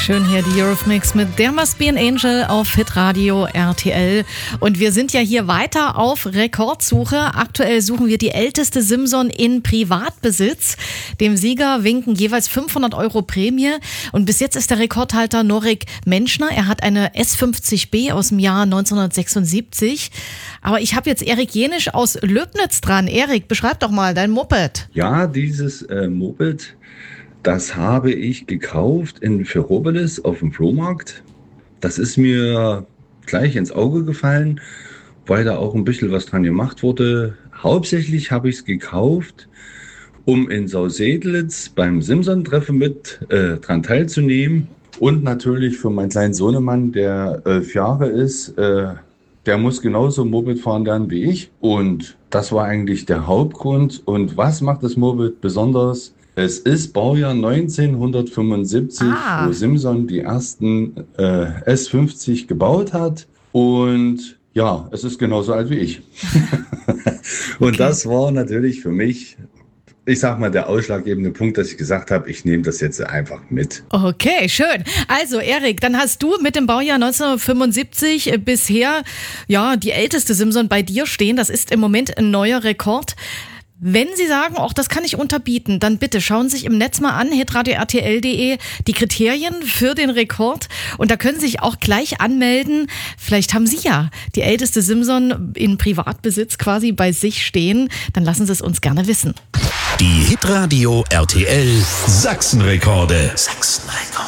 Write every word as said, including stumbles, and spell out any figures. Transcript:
Schön hier die Eurythmics mit There Must Be an Angel auf Hitradio R T L. Und wir sind ja hier weiter auf Rekordsuche. Aktuell suchen wir die älteste Simson in Privatbesitz. Dem Sieger winken jeweils fünfhundert Euro Prämie. Und bis jetzt ist der Rekordhalter Norik Menschner. Er hat eine S fünfzig B aus dem Jahr neunzehnhundertsechsundsiebzig. Aber ich habe jetzt Erik Jenisch aus Löbnitz dran. Erik, beschreib doch mal dein Moped. Ja, dieses äh, Moped, das habe ich gekauft in Ferropolis auf dem Flohmarkt. Das ist mir gleich ins Auge gefallen, weil da auch ein bisschen was dran gemacht wurde. Hauptsächlich habe ich es gekauft, um in Sausedlitz beim Simson-Treffen mit äh, dran teilzunehmen. Und natürlich für meinen kleinen Sohnemann, der elf Jahre ist, äh, der muss genauso Moped fahren lernen wie ich. Und das war eigentlich der Hauptgrund. Und was macht das Moped besonders? Es ist Baujahr neunzehnhundertfünfundsiebzig, ah. wo Simson die ersten äh, S fünfzig gebaut hat. Und ja, es ist genauso alt wie ich. Und okay. Das war natürlich für mich, ich sag mal, der ausschlaggebende Punkt, dass ich gesagt habe, ich nehme das jetzt einfach mit. Okay, schön. Also Erik, dann hast du mit dem Baujahr neunzehnhundertfünfundsiebzig bisher ja die älteste Simson bei dir stehen. Das ist im Moment ein neuer Rekord. Wenn Sie sagen, auch das kann ich unterbieten, dann bitte schauen Sie sich im Netz mal an, hitradio R T L punkt de, die Kriterien für den Rekord. Und da können Sie sich auch gleich anmelden. Vielleicht haben Sie ja die älteste Simson in Privatbesitz quasi bei sich stehen. Dann lassen Sie es uns gerne wissen. Die Hitradio R T L Sachsenrekorde. Sachsenrekorde.